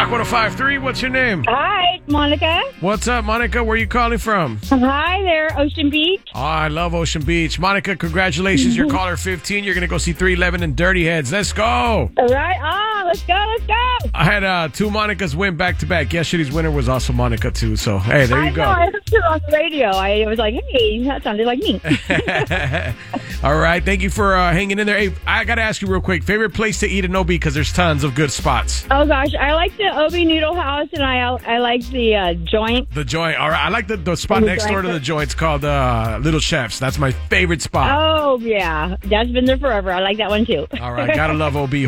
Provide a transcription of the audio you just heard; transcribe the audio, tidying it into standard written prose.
Rock 105.3, what's your name? Hi, Monica. What's up, Monica? Where are you calling from? Hi there, Ocean Beach. Oh, I love Ocean Beach. Monica, congratulations. You're caller 15. You're going to go see 311 and Dirty Heads. Let's go. All right, let's go. I had two Monicas win back-to-back. Yesterday's winner was also Monica, too. So, hey, there you go. I heard you on the radio. I was like, hey, that sounded like me. All right. Thank you for hanging in there. Hey, I got to ask you real quick. Favorite place to eat in OB because there's tons of good spots. Oh, gosh. I like the OB Noodle House, and I like the joint. The joint. All right. I like the spot next door to the joint's called Little Chefs. That's my favorite spot. Oh, yeah. That's been there forever. I like that one, too. All right. Gotta love OB.